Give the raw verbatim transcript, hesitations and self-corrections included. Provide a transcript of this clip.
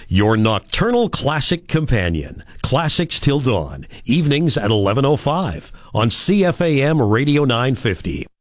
Your nocturnal classic companion. Classics till dawn. Evenings at eleven oh five on C F A M Radio nine fifty.